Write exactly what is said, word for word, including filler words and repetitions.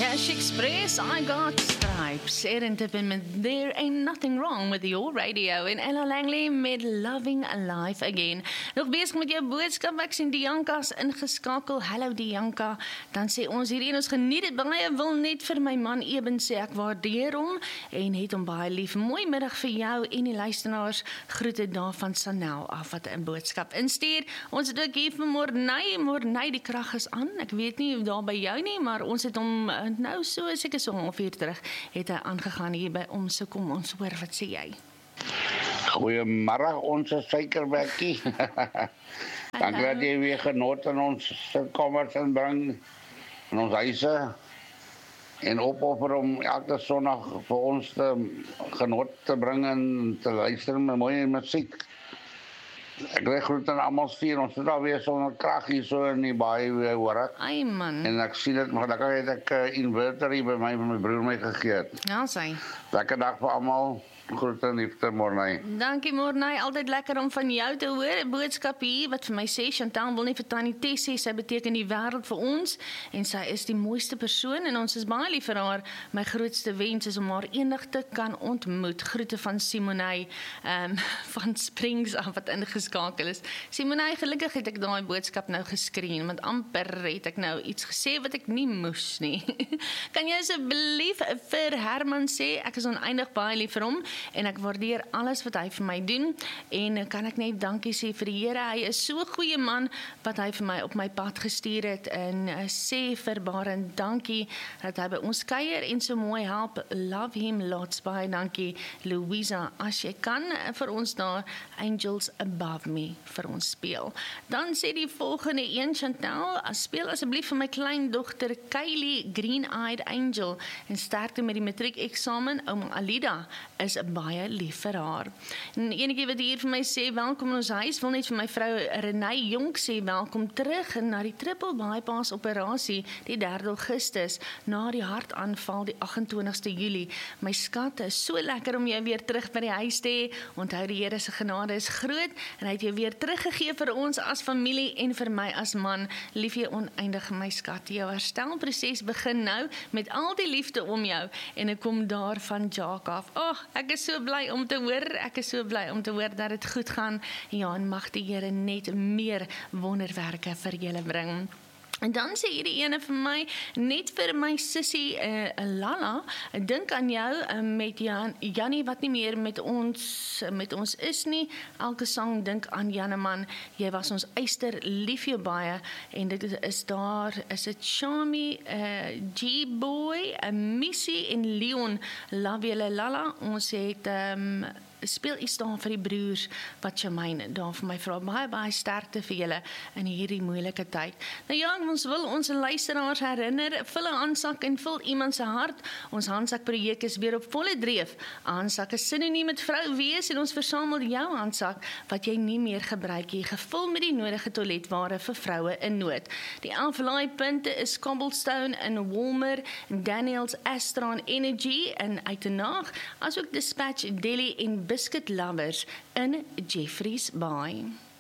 Cash Express, I got stripes. Erin Tippin met There Ain't Nothing Wrong with Your Radio. En Ella Langley met Loving Life Again. Nog bezig met jou boodskap, ek sien Dianka's ingeskakel. Hallo Dianka. Dan sê ons hierdie, ons geniet het baie, wil net vir my man Eben sê, ek waardeer hom en het hom baie lief. Mooi middag vir jou en die luisteraars. Groete daar van Sanel af wat 'n boodskap instuur. Ons het ook hier vir Morney. Morney, die krag is aan. Ek weet nie daar by jou nie, maar ons het hom nou so seker so 'n half uur terug het hy aangegaan hier by ons. So kom ons hoor, wat sê jy? Goeiemôre ons suikerbekkie. Dank dat jy weer genot in ons kamers inbring in ons huise en opoffer om elke Sondag vir ons te genot te bring en te luister met mooie musiek. Ek kry groet aan almal stuur, ons het alweer sonder krag hier so in die baie weer hoor ek. Ai man. En ek sien dit, maar dan het ek 'n uh, inverter hier by my, my broer my gegee het. Ja, sy. Lekker dag vir almal. Groete en liefde, Morney. Dankie Morney, altyd lekker om van jou te hoor. 'n Boodskap hier wat vir my sê, Chantal wil nie vir Tannie Tess sê, sy beteken die wêreld vir ons en sy is die mooiste persoon en ons is baie lief vir haar. My grootste wens is om haar eendag te kan ontmoet. Groete van Simonei um, van Springs af wat ingeskakel is. Simonei, gelukkig het ek daai boodskap nou geskreen, want amper het ek nou iets gesê wat ek nie moes nie. Kan jy asseblief vir Herman sê, ek is oneindig baie lief vir hom en ek waardeer alles wat hy vir my doen en kan ek net dankie sê vir die Here. Hy is so 'n goeie man wat hy vir my op my pad gestuur het en uh, sê vir Barend dankie dat hy by ons kuier en so mooi help. Love him lots. Baie dankie Louisa, as jy kan vir ons daar Angels Above Me vir ons speel. Dan sê die volgende een, Chantal, speel asseblief vir my kleindogter Kylie Green-Eyed Angel en sterkte met die matriek eksamen. Ouma Alida is baie lief vir haar. En enetjie wat hier vir my sê, welkom in ons huis, wil net vir my vrou Renée Jonk sê, welkom terug na die triple bypass operasie die derde Augustus, na die hartaanval die agt en twintigste Julie. My skat, is so lekker om jou weer terug by die huis te hê. Onthou die Here se genade is groot en hy het jou weer teruggegee vir ons as familie en vir my as man. Lief jy oneindig my skat. Jou herstelproses begin nou met al die liefde om jou en ek kom daar van Jacques af. Oh, ek is so bly om te hoor, ek is so bly om te hoor dat dit goed gaan. Ja, en mag die Here net meer wonderwerke vir julle bring. En dan sê hierdie ene vir my, net vir my sussie uh, Lala, dink aan jou uh, met Jan, Jannie wat nie meer met ons met ons is nie. Elke sang dink aan Janneman. Jy was ons eister, lief jou baie. En dit is daar, is dit Shami, uh, G-Boy, uh, Missy en Leon. Love julle Lala. Ons het um, speel iets daar vir die broers wat Shamaine daar vir my vra. Baie, baie sterkte vir julle in hierdie moeilike tyd. Nou ja, ons wil ons luisteraars herinner, vul 'n handsak en vul iemand se hart. Ons handsakprojek is weer op volle dreef. Handsak is sinoniem met vrou wees en ons versamel jou handsak wat jy nie meer gebruik nie, gevul met die nodige toiletware vir vroue in nood. Die elf laaipunte is Cobblestone in Walmer, Daniels Astra Energy in Uitenaag, asook Dispatch Deli en Biscuit Lovers in Jeffreys Bay.